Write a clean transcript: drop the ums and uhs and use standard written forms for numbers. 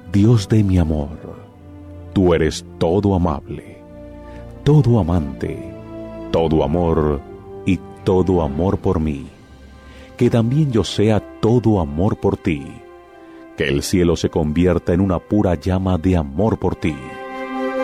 Dios de mi amor, tú eres todo amable, todo amante, todo amor y todo amor por mí. Que también yo sea todo amor por ti. Que el cielo se convierta en una pura llama de amor por ti.